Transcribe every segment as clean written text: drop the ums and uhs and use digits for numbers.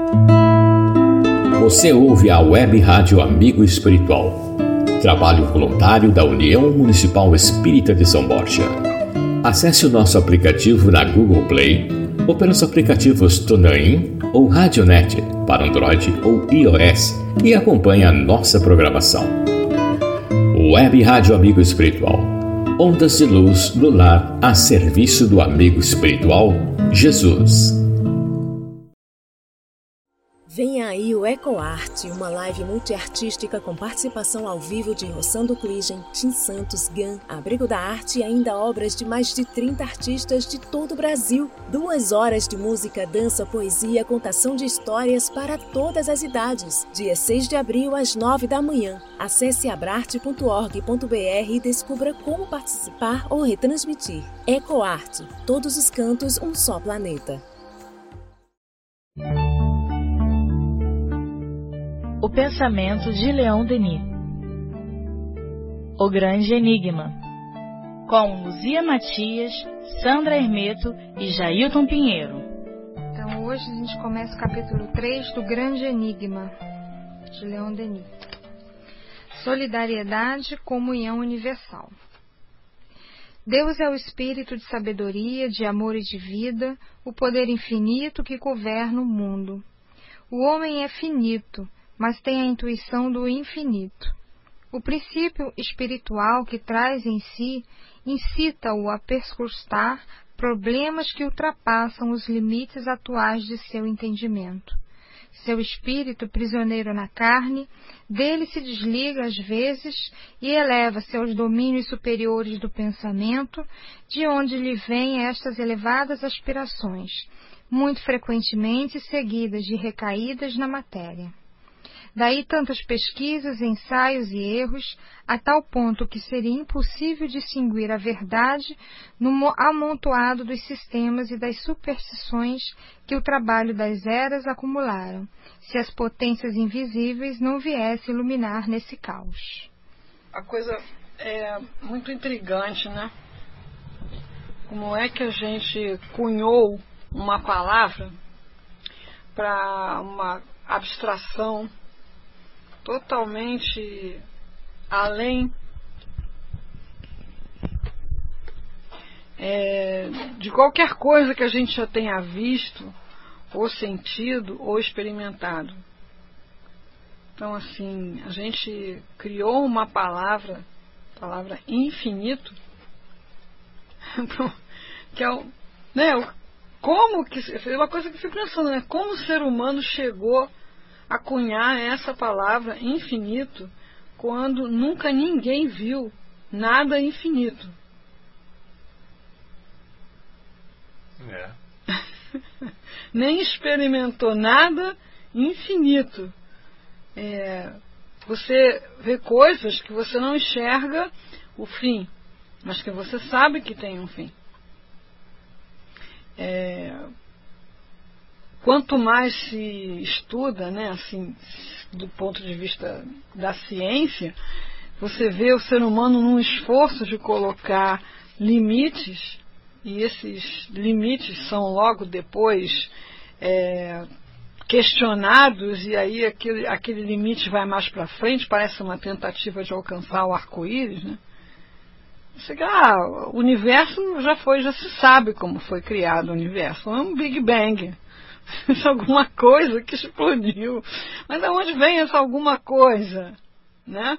Você ouve a Web Rádio Amigo Espiritual, trabalho voluntário da União Municipal Espírita de São Borja. Acesse o nosso aplicativo na Google Play ou pelos aplicativos TuneIn ou Radionet para Android ou iOS e acompanhe a nossa programação. Web Rádio Amigo Espiritual, ondas de luz do lar a serviço do amigo espiritual Jesus. Vem aí o EcoArte, uma live multiartística com participação ao vivo de Rossando Cligem, Tim Santos, Gan, Abrigo da Arte e ainda obras de mais de 30 artistas de todo o Brasil. 2 horas de música, dança, poesia, contação de histórias para todas as idades. Dia 6 de abril às 9 da manhã. Acesse abrarte.org.br e descubra como participar ou retransmitir. EcoArte, todos os cantos, um só planeta. O pensamento de Leon Denis. O Grande Enigma. Com Luzia Matias, Sandra Hermeto e Jailton Pinheiro. Então hoje a gente começa o capítulo 3 do Grande Enigma, de Leon Denis. Solidariedade, comunhão universal. Deus é o espírito de sabedoria, de amor e de vida, o poder infinito que governa o mundo. O homem é finito, mas tem a intuição do infinito. O princípio espiritual que traz em si incita-o a perscrutar problemas que ultrapassam os limites atuais de seu entendimento. Seu espírito, prisioneiro na carne, dele se desliga às vezes e eleva-se aos domínios superiores do pensamento, de onde lhe vêm estas elevadas aspirações, muito frequentemente seguidas de recaídas na matéria. Daí tantas pesquisas, ensaios e erros, a tal ponto que seria impossível distinguir a verdade no amontoado dos sistemas e das superstições que o trabalho das eras acumularam, se as potências invisíveis não viessem iluminar nesse caos. A coisa é muito intrigante, né? Como é que a gente cunhou uma palavra para uma abstração totalmente além de qualquer coisa que a gente já tenha visto, ou sentido, ou experimentado. Então, assim, a gente criou uma palavra infinito, que é como que, é uma coisa que eu fico pensando, né? Como o ser humano chegou a cunhar essa palavra infinito quando nunca ninguém viu nada infinito. Nem experimentou nada infinito. Você vê coisas que você não enxerga o fim, mas que você sabe que tem um fim. Quanto mais se estuda, né, assim, do ponto de vista da ciência, você vê o ser humano num esforço de colocar limites, e esses limites são logo depois questionados, e aí aquele limite vai mais para frente, parece uma tentativa de alcançar o arco-íris, né? O universo já se sabe como foi criado o universo, é um Big Bang. Isso é alguma coisa que explodiu. Mas de onde vem essa alguma coisa? Né?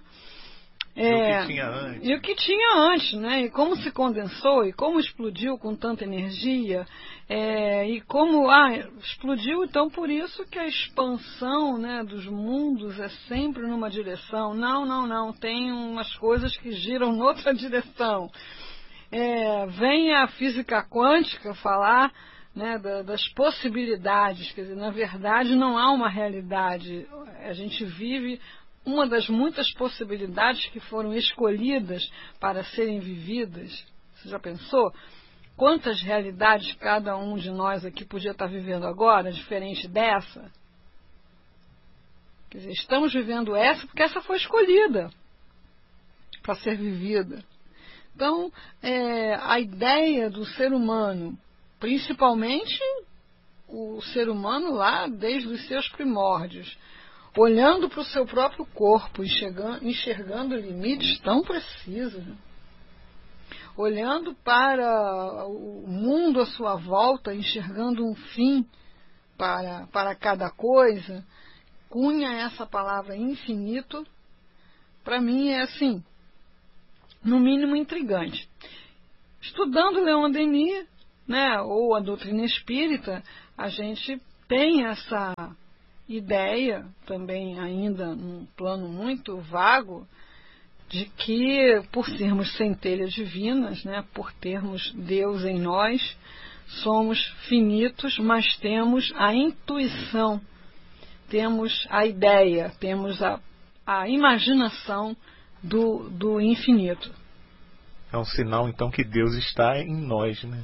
E o que tinha antes, né? E como se condensou, e como explodiu com tanta energia, e como explodiu, então por isso que a expansão, né, dos mundos é sempre numa direção. Não, tem umas coisas que giram noutra direção. Vem a física quântica falar, né, das possibilidades, quer dizer, na verdade não há uma realidade, a gente vive uma das muitas possibilidades que foram escolhidas para serem vividas. Você já pensou? Quantas realidades cada um de nós aqui podia estar vivendo agora, diferente dessa? Quer dizer, estamos vivendo essa porque essa foi escolhida para ser vivida. Então, a ideia do ser humano, principalmente o ser humano lá desde os seus primórdios, olhando para o seu próprio corpo, enxergando limites tão precisos, olhando para o mundo à sua volta, enxergando um fim para cada coisa, cunha essa palavra infinito, para mim é assim, no mínimo intrigante. Estudando Leon Denis, né, ou a doutrina espírita, a gente tem essa ideia, também ainda num plano muito vago, de que por sermos centelhas divinas, né, por termos Deus em nós, somos finitos, mas temos a intuição, temos a ideia, temos a imaginação do infinito. É um sinal, então, que Deus está em nós, né?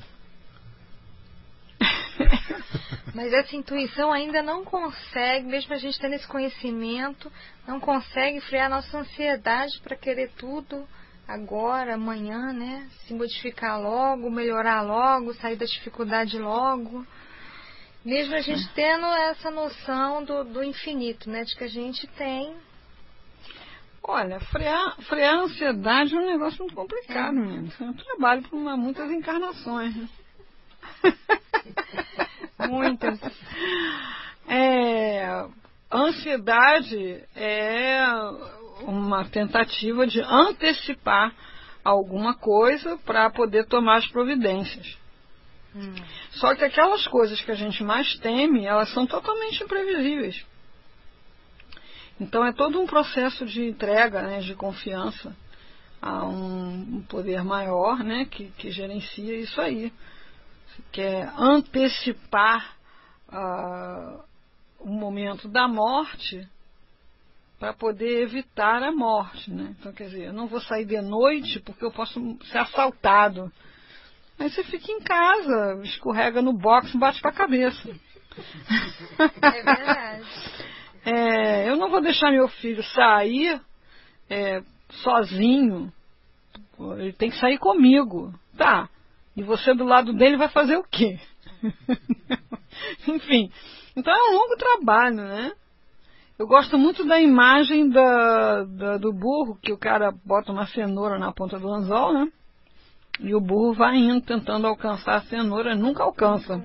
Mas essa intuição ainda não consegue, mesmo a gente tendo esse conhecimento, não consegue frear a nossa ansiedade para querer tudo agora, amanhã, né? Se modificar logo, melhorar logo, sair da dificuldade logo. Mesmo a gente tendo essa noção do infinito, né? De que a gente tem. Olha, frear a ansiedade é um negócio muito complicado, menino. É um trabalho por muitas encarnações, né? Muitas. A ansiedade é uma tentativa de antecipar alguma coisa para poder tomar as providências. Só que aquelas coisas que a gente mais teme, elas são totalmente imprevisíveis. Então é todo um processo de entrega, né, de confiança a um poder maior, né, que gerencia isso aí. Que é antecipar o momento da morte para poder evitar a morte, né? Então, quer dizer, eu não vou sair de noite porque eu posso ser assaltado. Aí você fica em casa, escorrega no box e bate com a cabeça. É verdade. Eu não vou deixar meu filho sair sozinho. Ele tem que sair comigo. Tá. E você do lado dele vai fazer o quê? Enfim. Então é um longo trabalho, né? Eu gosto muito da imagem do burro, que o cara bota uma cenoura na ponta do anzol, né? E o burro vai indo, tentando alcançar a cenoura, nunca alcança.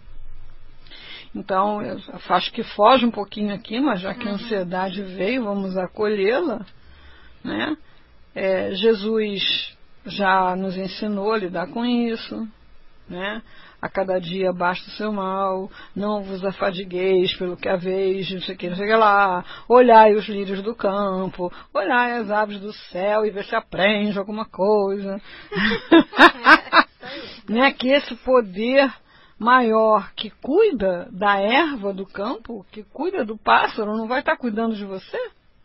Então, eu acho que foge um pouquinho aqui, mas já que a ansiedade veio, vamos acolhê-la, né? Jesus já nos ensinou a lidar com isso, né? A cada dia basta o seu mal, não vos afadigueis pelo que haveis, não sei o que lá, olhai os lírios do campo, olhai as aves do céu e ver se aprende alguma coisa. Né? Que esse poder maior que cuida da erva do campo, que cuida do pássaro, não vai estar cuidando de você?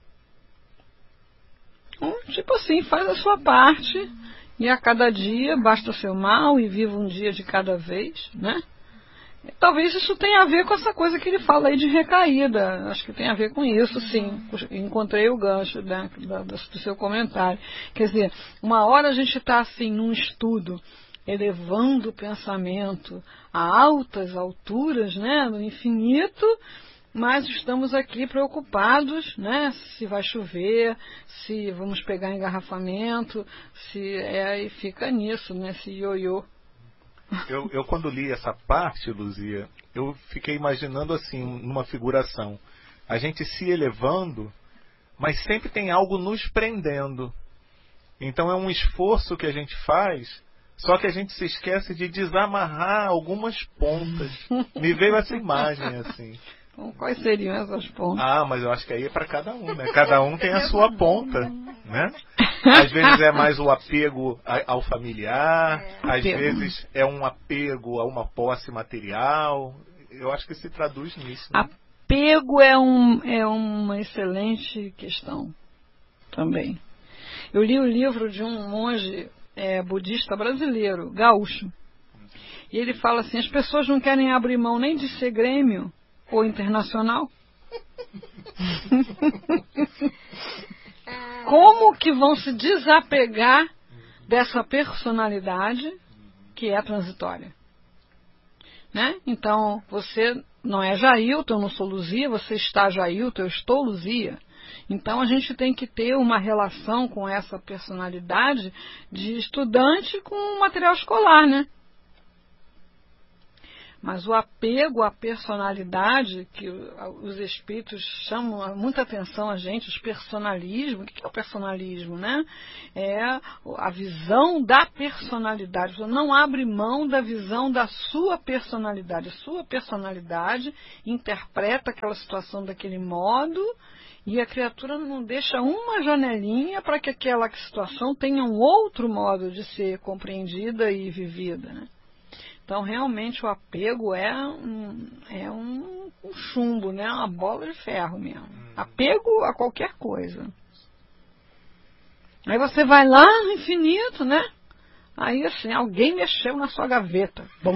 Tipo assim, faz a sua parte e a cada dia basta o seu mal e viva um dia de cada vez, né? Talvez isso tenha a ver com essa coisa que ele fala aí de recaída. Acho que tem a ver com isso, sim. Encontrei o gancho, né, do seu comentário. Quer dizer, uma hora a gente está assim num estudo, elevando o pensamento a altas alturas, né, no infinito, mas estamos aqui preocupados, né, se vai chover, se vamos pegar engarrafamento, e fica nisso, né, esse ioiô. Eu quando li essa parte, Luzia, eu fiquei imaginando assim, numa figuração, a gente se elevando, mas sempre tem algo nos prendendo. Então é um esforço que a gente faz, só que a gente se esquece de desamarrar algumas pontas. Me veio essa imagem assim. Quais seriam essas pontas? Mas eu acho que aí é para cada um, né? Cada um tem a sua ponta, né? Às vezes é mais o apego ao familiar, às vezes é um apego a uma posse material. Eu acho que se traduz nisso, né? Apego é uma excelente questão também. Eu li o livro de um monge budista brasileiro, gaúcho. E ele fala assim, as pessoas não querem abrir mão nem de ser grêmio ou internacional. Como que vão se desapegar dessa personalidade que é transitória? né? Então, você não é Jailton, eu não sou Luzia, você está Jailton, eu estou Luzia. Então, a gente tem que ter uma relação com essa personalidade de estudante com material escolar, né? Mas o apego à personalidade, que os espíritos chamam muita atenção a gente, os personalismos. O que é o personalismo, né? É a visão da personalidade. Você não abre mão da visão da sua personalidade. A sua personalidade interpreta aquela situação daquele modo e a criatura não deixa uma janelinha para que aquela situação tenha um outro modo de ser compreendida e vivida, né? Então, realmente, o apego é um chumbo, né? Uma bola de ferro mesmo. Apego a qualquer coisa. Aí você vai lá no infinito, né? Aí, assim, alguém mexeu na sua gaveta. Bom.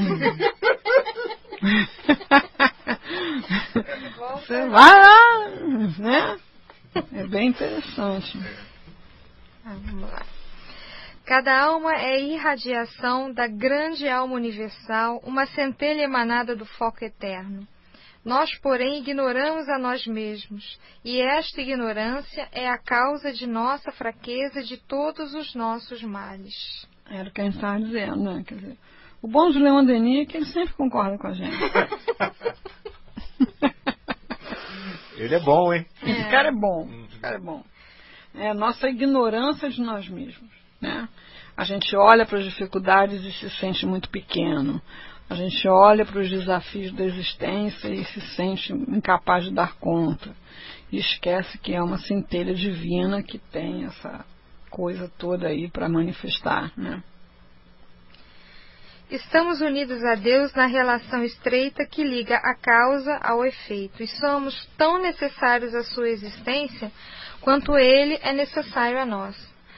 Você vai lá, né? É bem interessante. Vamos lá. Cada alma é irradiação da grande alma universal, uma centelha emanada do foco eterno. Nós, porém, ignoramos a nós mesmos, e esta ignorância é a causa de nossa fraqueza, de todos os nossos males. Era o que a gente estava dizendo, né? Quer dizer, o bom de Leon Denis é que ele sempre concorda com a gente. Ele é bom, hein? Esse cara é bom, esse cara é bom. É a nossa ignorância de nós mesmos, né? A gente olha para as dificuldades e se sente muito pequeno. A gente olha para os desafios da existência e se sente incapaz de dar conta. E esquece que é uma centelha divina que tem essa coisa toda aí para manifestar, né? Estamos unidos a Deus na relação estreita que liga a causa ao efeito, e somos tão necessários à sua existência quanto Ele é necessário a nós.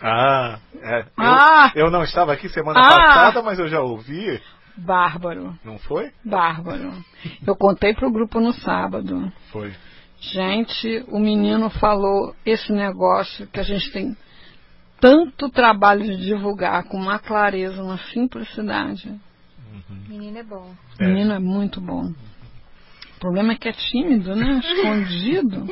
Eu não estava aqui semana passada, mas eu já ouvi. Bárbaro. Não foi? Bárbaro. Eu contei para o grupo no sábado. Foi. Gente, o menino falou esse negócio que a gente tem tanto trabalho de divulgar com uma clareza, uma simplicidade. Menino é bom. Menino é muito bom. O problema é que é tímido, né? Escondido.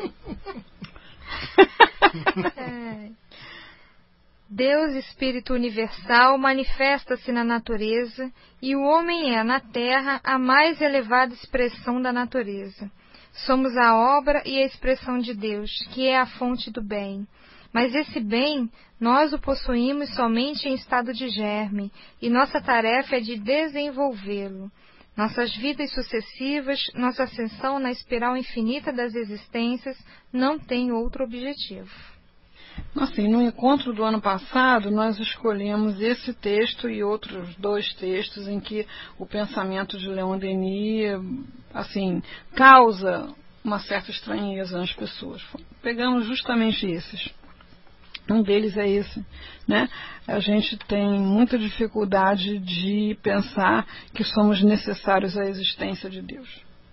Deus, Espírito Universal, manifesta-se na natureza, e o homem é, na terra, a mais elevada expressão da natureza. Somos a obra e a expressão de Deus, que é a fonte do bem. Mas esse bem, nós o possuímos somente em estado de germe, e nossa tarefa é de desenvolvê-lo. Nossas vidas sucessivas, nossa ascensão na espiral infinita das existências, não tem outro objetivo. Assim, no encontro do ano passado, nós escolhemos esse texto e outros 2 textos em que o pensamento de Leon Denis, assim, causa uma certa estranheza nas pessoas. Pegamos justamente esses. Um deles é esse, né? A gente tem muita dificuldade de pensar que somos necessários à existência de Deus,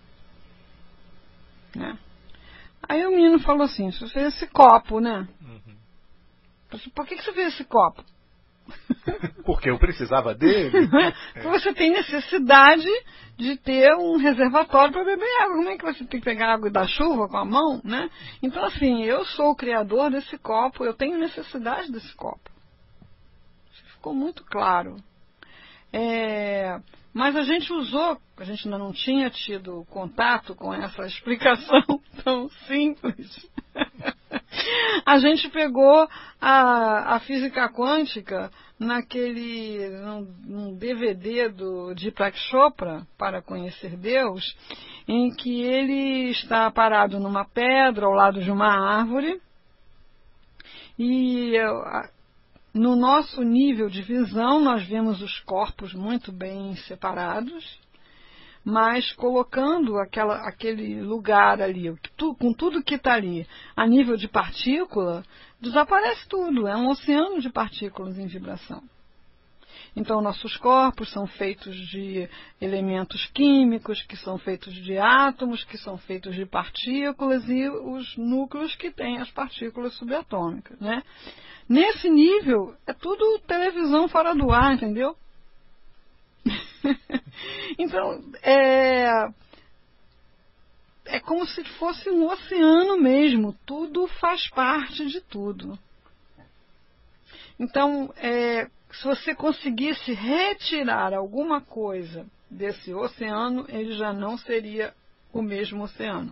né? Aí o menino falou assim: você fez esse copo, né? Por que você fez esse copo? Porque eu precisava dele. Porque você tem necessidade de ter um reservatório para beber água. Como é que você tem que pegar água da chuva com a mão, né? Então, assim, eu sou o criador desse copo, eu tenho necessidade desse copo. Isso ficou muito claro. Mas a gente ainda não tinha tido contato com essa explicação tão simples. A gente pegou a física quântica num DVD do Deepak Chopra, Para Conhecer Deus, em que ele está parado numa pedra ao lado de uma árvore e no nosso nível de visão nós vemos os corpos muito bem separados, mas colocando aquele lugar ali, com tudo que está ali, a nível de partícula, desaparece tudo, é um oceano de partículas em vibração. Então, nossos corpos são feitos de elementos químicos, que são feitos de átomos, que são feitos de partículas, e os núcleos que têm as partículas subatômicas, né? Nesse nível, é tudo televisão fora do ar, entendeu? Então, é como se fosse um oceano mesmo. Tudo faz parte de tudo. Então, se você conseguisse retirar alguma coisa desse oceano, ele já não seria o mesmo oceano.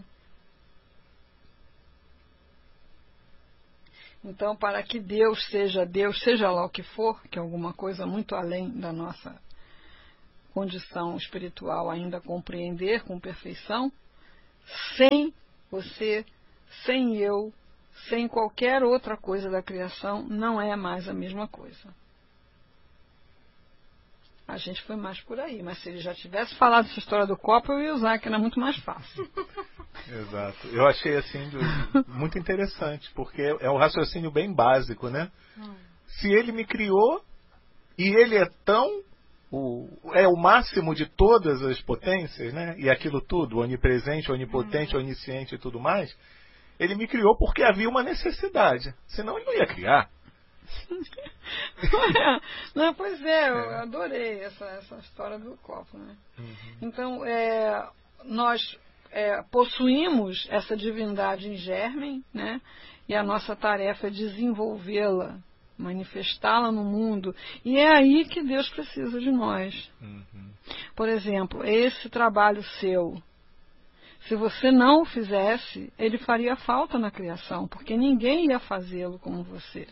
Então, para que Deus, seja lá o que for, que é alguma coisa muito além da nossa condição espiritual ainda compreender com perfeição, sem você, sem eu, sem qualquer outra coisa da criação, não é mais a mesma coisa. A gente foi mais por aí, mas se ele já tivesse falado essa história do copo, eu ia usar, que era muito mais fácil. Exato. Eu achei assim muito interessante, porque é um raciocínio bem básico, né? Se ele me criou e ele é o máximo de todas as potências, né? E aquilo tudo, onipresente, onipotente, onisciente e tudo mais, ele me criou porque havia uma necessidade. Senão ele não ia criar. Não, pois eu adorei essa história do copo, né? Então, nós possuímos essa divindade em germe, né? E a nossa tarefa é desenvolvê-la, manifestá-la no mundo. E é aí que Deus precisa de nós. Por exemplo, esse trabalho seu, se você não o fizesse, ele faria falta na criação, porque ninguém ia fazê-lo como você.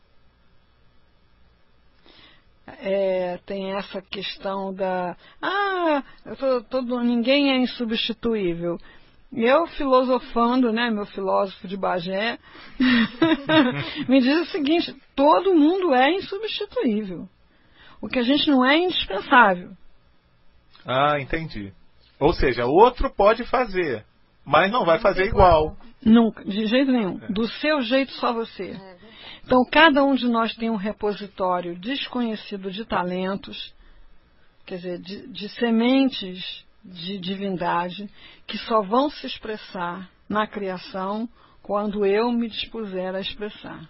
Tem essa questão da ninguém é insubstituível. Eu, filosofando, né, meu filósofo de Bagé, me diz o seguinte: todo mundo é insubstituível. O que a gente não é indispensável. Ah, entendi. Ou seja, outro pode fazer, mas não vai fazer igual. Nunca, de jeito nenhum. Do seu jeito, só você. Então, cada um de nós tem um repositório desconhecido de talentos, quer dizer, de sementes de divindade, que só vão se expressar na criação quando eu me dispuser a expressar.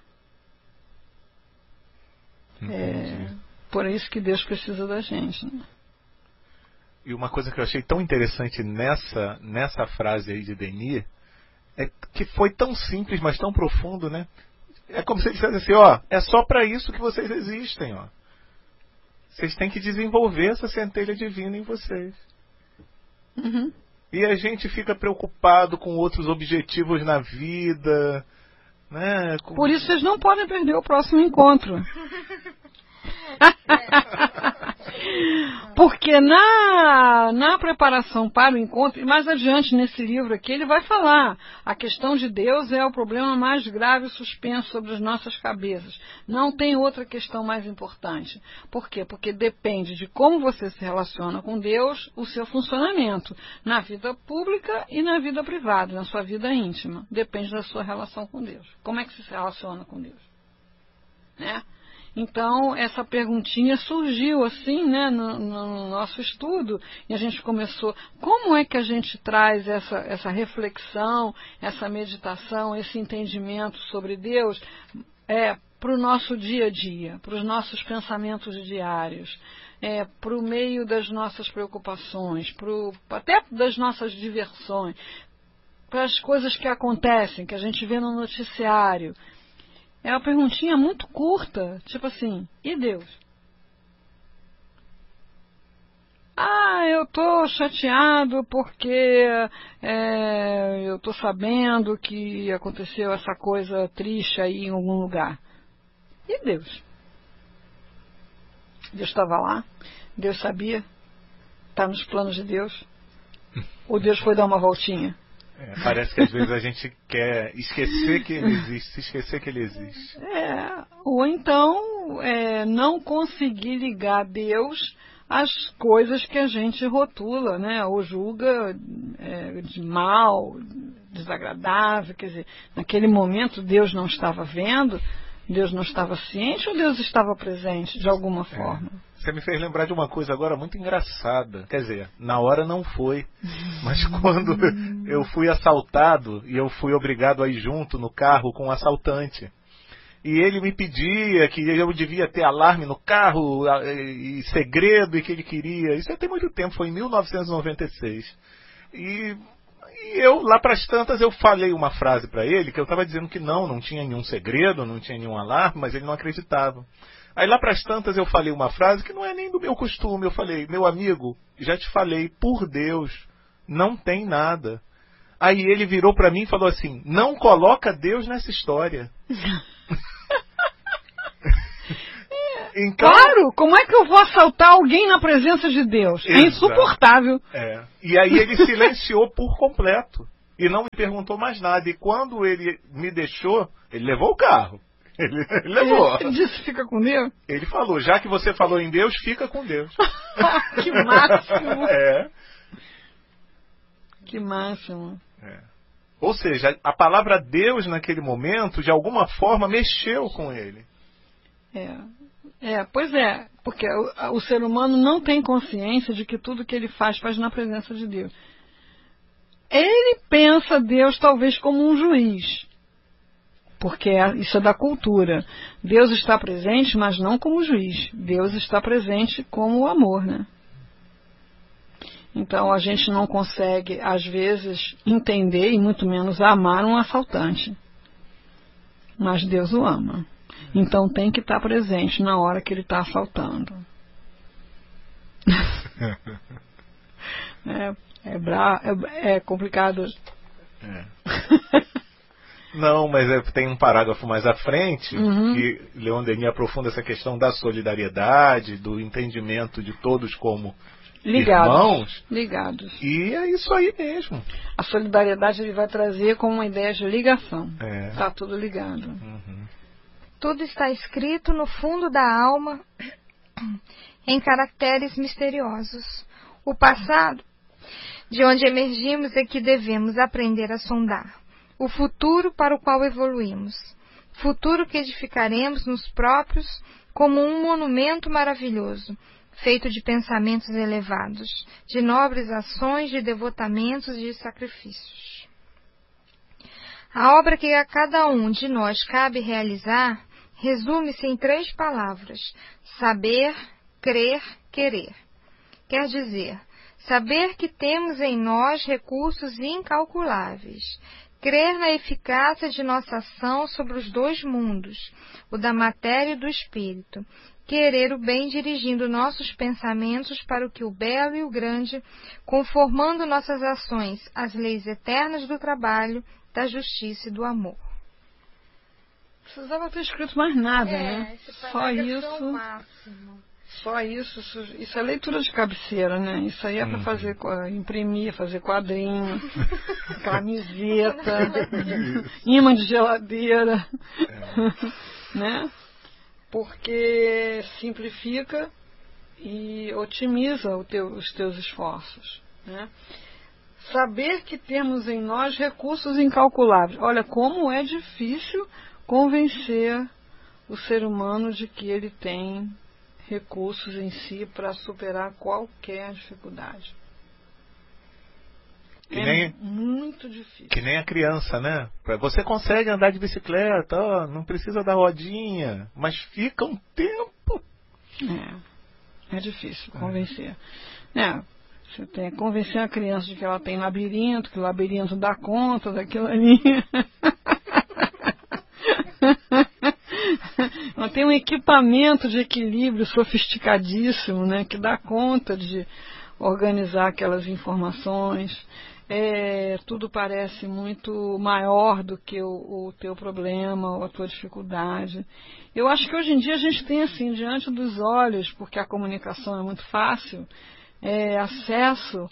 Por isso que Deus precisa da gente, né? E uma coisa que eu achei tão interessante nessa frase aí de Denis, é que foi tão simples, mas tão profundo, né? É como se ele dissesse assim, é só para isso que vocês existem, Vocês têm que desenvolver essa centelha divina em vocês. E a gente fica preocupado com outros objetivos na vida, né? Por isso vocês não podem perder o próximo encontro. Porque na preparação para o encontro, e mais adiante nesse livro aqui, ele vai falar: a questão de Deus é o problema mais grave suspenso sobre as nossas cabeças. Não tem outra questão mais importante. Por quê? Porque depende de como você se relaciona com Deus, o seu funcionamento na vida pública e na vida privada, na sua vida íntima. Depende da sua relação com Deus. Como é que você se relaciona com Deus? Né? Então, essa perguntinha surgiu assim, né, no nosso estudo, e a gente começou: como é que a gente traz essa reflexão, essa meditação, esse entendimento sobre Deus para o nosso dia a dia, para os nossos pensamentos diários, para o meio das nossas preocupações, até das nossas diversões, para as coisas que acontecem, que a gente vê no noticiário. É uma perguntinha muito curta, tipo assim: e Deus? Eu estou chateado porque eu estou sabendo que aconteceu essa coisa triste aí em algum lugar. E Deus? Deus estava lá? Deus sabia? Está nos planos de Deus? Ou Deus foi dar uma voltinha? Parece que às vezes a gente quer esquecer que ele existe, se esquecer que ele existe. Ou então não conseguir ligar Deus às coisas que a gente rotula, né? Ou julga de mal, desagradável. Quer dizer, naquele momento Deus não estava vendo, Deus não estava ciente, ou Deus estava presente de alguma forma? Você me fez lembrar de uma coisa agora muito engraçada. Quer dizer, na hora não foi, mas quando eu fui assaltado e eu fui obrigado a ir junto no carro com um assaltante. E ele me pedia que eu devia ter alarme no carro e segredo, e que ele queria. Isso tem muito tempo, foi em 1996. E eu, lá para as tantas, eu falei uma frase para ele, que eu estava dizendo que não tinha nenhum segredo, não tinha nenhum alarme, mas ele não acreditava. Aí lá para as tantas eu falei uma frase que não é nem do meu costume. Eu falei: meu amigo, já te falei, por Deus, não tem nada. Aí ele virou para mim e falou assim: não coloca Deus nessa história. Então, claro, como é que eu vou assaltar alguém na presença de Deus? É insuportável. E aí ele silenciou por completo e não me perguntou mais nada. E quando ele me deixou, ele levou o carro. Ele levou. Ele disse: fica com Deus? Ele falou: já que você falou em Deus, fica com Deus. Que máximo. Que máximo. Ou seja, a palavra Deus naquele momento, de alguma forma, mexeu com ele. Pois é, porque o ser humano não tem consciência de que tudo que ele faz na presença de Deus. Ele pensa Deus talvez como um juiz, porque isso é da cultura. Deus está presente, mas não como juiz. Deus está presente como o amor, né? Então a gente não consegue, às vezes, entender e muito menos amar um assaltante. Mas Deus o ama. Então tem que estar presente na hora que ele está assaltando. É complicado. Não, mas tem um parágrafo mais à frente que Leon Denis aprofunda essa questão da solidariedade, do entendimento de todos como irmãos. Ligados. E é isso aí mesmo. A solidariedade ele vai trazer como uma ideia de ligação. Está tudo ligado. Tudo está escrito no fundo da alma em caracteres misteriosos. O passado, de onde emergimos, é que devemos aprender a sondar. O futuro para o qual evoluímos. Futuro que edificaremos nos próprios como um monumento maravilhoso, feito de pensamentos elevados, de nobres ações, de devotamentos e de sacrifícios. A obra que a cada um de nós cabe realizar resume-se em 3 palavras: saber, crer, querer. Quer dizer, saber que temos em nós recursos incalculáveis, crer na eficácia de nossa ação sobre os 2 mundos, o da matéria e do espírito, querer o bem dirigindo nossos pensamentos para o que o belo e o grande, conformando nossas ações às leis eternas do trabalho, da justiça e do amor. Precisava ter escrito mais nada, né? Só isso. Só isso. Isso é leitura de cabeceira, né? Isso aí é para fazer, imprimir, fazer quadrinho, camiseta, imã de geladeira, né? Porque simplifica e otimiza os teus esforços, né? Saber que temos em nós recursos incalculáveis. Olha, como é difícil convencer o ser humano de que ele tem recursos em si para superar qualquer dificuldade. Muito difícil. Que nem a criança, né? Você consegue andar de bicicleta, não precisa da rodinha, mas fica um tempo. É difícil convencer. Você tem que convencer a criança de que ela tem labirinto, que o labirinto dá conta daquilo ali. Ela tem um equipamento de equilíbrio sofisticadíssimo, né, que dá conta de organizar aquelas informações. Tudo parece muito maior do que o teu problema ou a tua dificuldade. Eu acho que hoje em dia a gente tem assim, diante dos olhos, porque a comunicação é muito fácil, acesso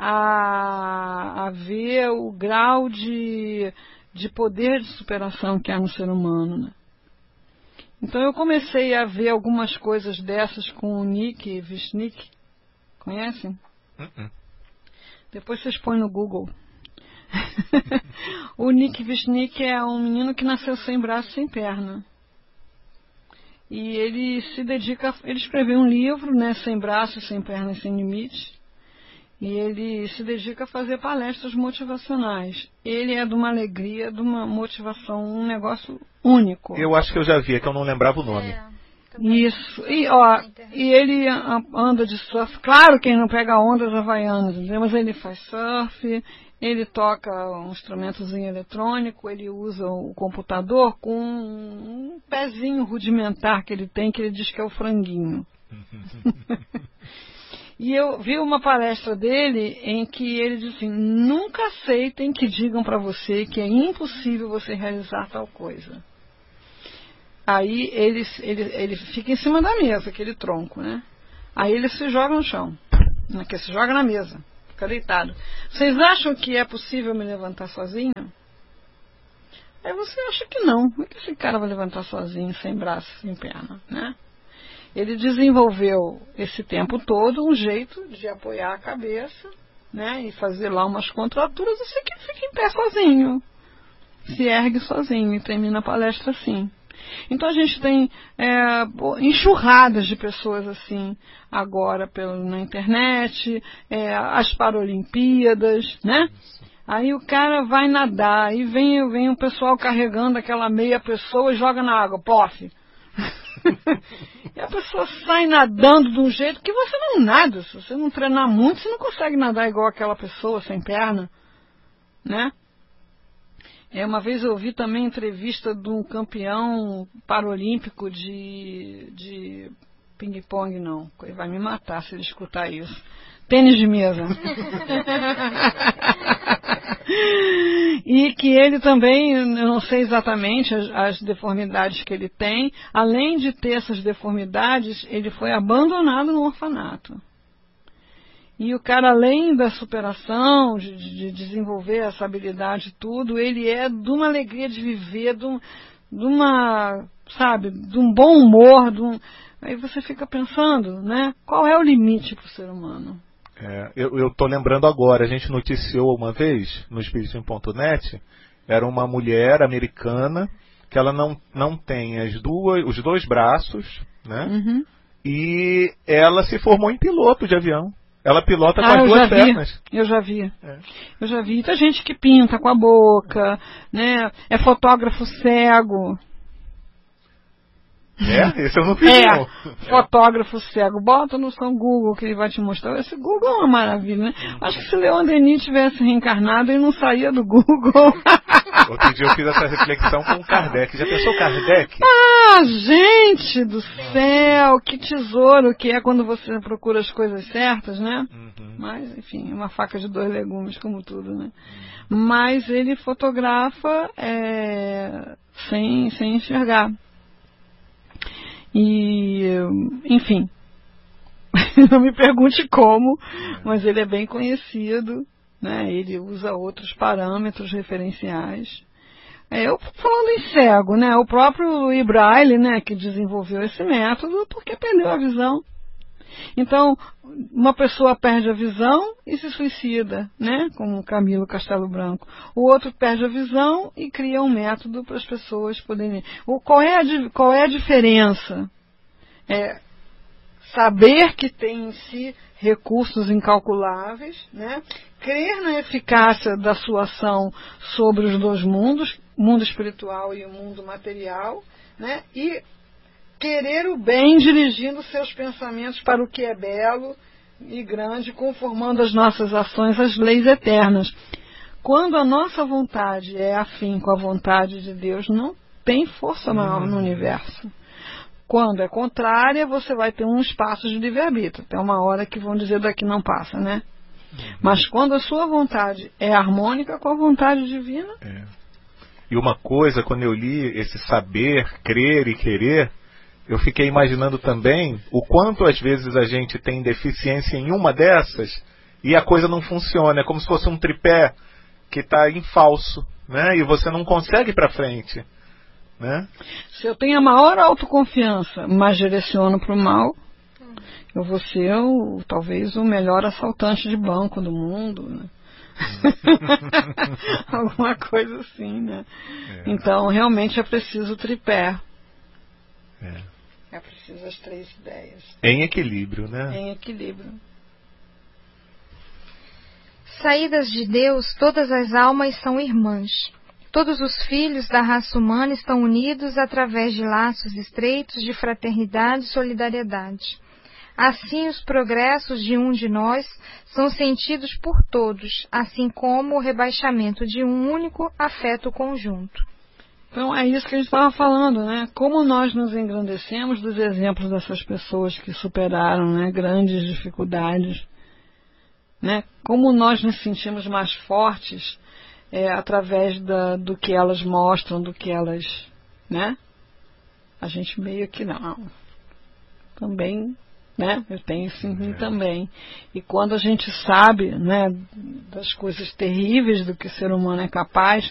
a ver o grau de poder de superação que há no ser humano, né? Então eu comecei a ver algumas coisas dessas com o Nick Vishnik. Conhecem? Depois vocês põem no Google. O Nick Vishnik é um menino que nasceu sem braço e sem perna. E ele se dedica... Ele escreveu um livro, né, Sem Braço, Sem Perna e Sem Limite. E ele se dedica a fazer palestras motivacionais. Ele é de uma alegria, de uma motivação, um negócio único. Eu acho que eu já vi, é que eu não lembrava o nome. Isso. E ele anda de surf. Claro que ele não pega ondas havaianas, entendeu? Mas ele faz surf, ele toca um instrumentozinho eletrônico, ele usa o computador com um pezinho rudimentar que ele tem, que ele diz que é o franguinho. E eu vi uma palestra dele em que ele diz assim: nunca aceitem que digam para você que é impossível você realizar tal coisa. Aí ele fica em cima da mesa, aquele tronco, né? Aí ele se joga no chão, se joga na mesa, fica deitado. Vocês acham que é possível me levantar sozinho? Aí você acha que não. Como é que esse cara vai levantar sozinho, sem braço, sem perna, né? Ele desenvolveu esse tempo todo um jeito de apoiar a cabeça, né, e fazer lá umas contraturas, assim que ele fica em pé sozinho, se ergue sozinho e termina a palestra assim. Então a gente tem enxurradas de pessoas assim agora na internet, as Paralimpíadas, né? Aí o cara vai nadar, aí vem o pessoal carregando aquela meia pessoa e joga na água, pof! E a pessoa sai nadando de um jeito que você não nada. Se você não treinar muito, você não consegue nadar igual aquela pessoa sem perna, né? Uma vez eu ouvi também entrevista de um campeão paralímpico de ping-pong, não. Ele vai me matar se ele escutar isso. Tênis de mesa. E que ele também, eu não sei exatamente as deformidades que ele tem, além de ter essas deformidades, ele foi abandonado no orfanato. E o cara, além da superação, de desenvolver essa habilidade e tudo, ele é de uma alegria de viver, de um bom humor, aí você fica pensando, né? Qual é o limite para o ser humano? Eu estou lembrando agora, a gente noticiou uma vez no Espiritismo.net, era uma mulher americana que ela não tem os dois braços, né? Uhum. E ela se formou em piloto de avião. Ela pilota com as duas pernas. Eu já vi. Eu já vi. Tem gente que pinta com a boca, né? É fotógrafo cego. Esse eu não fiz, não. Fotógrafo cego. Bota no seu Google que ele vai te mostrar. Esse Google é uma maravilha, né? Acho que se Leon Denis tivesse reencarnado, ele não saía do Google. Outro dia eu fiz essa reflexão com o Kardec. Já pensou Kardec? Ah, gente do céu! Que tesouro que é quando você procura as coisas certas, né? Uhum. Mas, enfim, uma faca de 2 legumes, como tudo, né? Mas ele fotografa sem enxergar. E, enfim, não me pergunte como, mas ele é bem conhecido, né? Ele usa outros parâmetros referenciais. Eu falando em cego, né? O próprio Louis Braille, né, que desenvolveu esse método porque perdeu a visão. Então, uma pessoa perde a visão e se suicida, né? Como Camilo Castelo Branco. O outro perde a visão e cria um método para as pessoas poderem... Qual é a diferença? Saber que tem em si recursos incalculáveis, né? Crer na eficácia da sua ação sobre os dois mundos, o mundo espiritual e o mundo material, né? E querer o bem dirigindo seus pensamentos para o que é belo e grande, conformando as nossas ações às leis eternas. Quando a nossa vontade é afim com a vontade de Deus, não tem força maior no universo. Quando é contrária, você vai ter um espaço de livre-arbítrio. Tem uma hora que vão dizer daqui não passa, né? Mas quando a sua vontade é harmônica com a vontade divina... E uma coisa, quando eu li esse saber, crer e querer, eu fiquei imaginando também o quanto às vezes a gente tem deficiência em uma dessas e a coisa não funciona. É como se fosse um tripé que está em falso, né? E você não consegue ir para frente, né? Se eu tenho a maior autoconfiança, mas direciono para o mal, eu vou ser talvez o melhor assaltante de banco do mundo, né? Alguma coisa assim, né? Então realmente é preciso tripé. É preciso as 3 ideias. Em equilíbrio, né? Em equilíbrio. Saídas de Deus, todas as almas são irmãs. Todos os filhos da raça humana estão unidos através de laços estreitos de fraternidade e solidariedade. Assim, os progressos de um de nós são sentidos por todos, assim como o rebaixamento de um único afeta o conjunto. Então, é isso que a gente estava falando, né? Como nós nos engrandecemos dos exemplos dessas pessoas que superaram, né, grandes dificuldades, né? Como nós nos sentimos mais fortes através do que elas mostram, do que elas, né? A gente meio que não. Também, né? Eu tenho isso em mim também. E quando a gente sabe, né, das coisas terríveis do que o ser humano é capaz,